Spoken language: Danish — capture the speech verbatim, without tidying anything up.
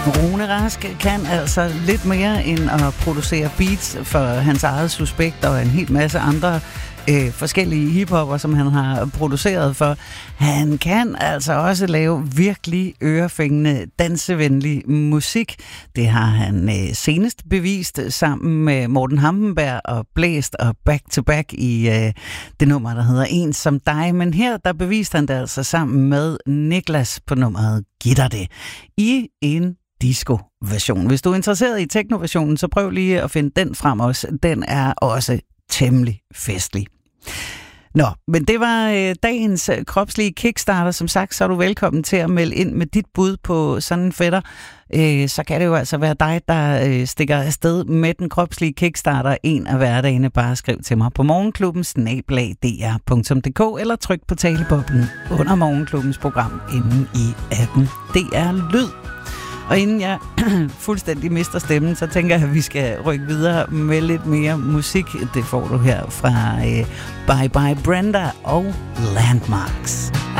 Rune Rask kan altså lidt mere end at producere beats for hans eget Suspekt og en hel masse andre øh, forskellige hiphopper, som han har produceret for. Han kan altså også lave virkelig ørefængende, dansevenlig musik. Det har han øh, senest bevist sammen med Morten Hampenberg og Blæst og Back to Back i øh, det nummer, der hedder En som dig. Men her, der beviste han det altså sammen med Niklas på nummeret Gitter det i en disco-version. Hvis du er interesseret i techno-versionen, så prøv lige at finde den frem også. Den er også temmelig festlig. Nå, men det var øh, dagens kropslige kickstarter. Som sagt, så er du velkommen til at melde ind med dit bud på sådan en fætter. Øh, så kan det jo altså være dig, der øh, stikker afsted med den kropslige kickstarter en af hverdagene. Bare skriv til mig på morgenklubben snabel-a d r punktum d k eller tryk på taleboblen under Morgenklubbens program inde i appen D R Lyd. Og inden jeg fuldstændig mister stemmen, så tænker jeg, at vi skal rykke videre med lidt mere musik. Det får du her fra øh, Bye Bye Brenda og Landmarks.